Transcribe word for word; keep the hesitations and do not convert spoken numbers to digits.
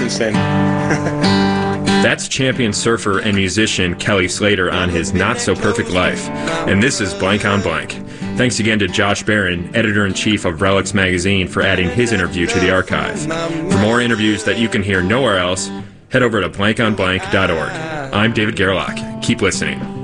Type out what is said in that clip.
insane. That's champion surfer and musician Kelly Slater on his not-so-perfect life. And this is Blank on Blank. Thanks again to Josh Barron, editor-in-chief of Relics Magazine, for adding his interview to the archive. For more interviews that you can hear nowhere else, head over to blank on blank dot org. I'm David Gerlach. Keep listening.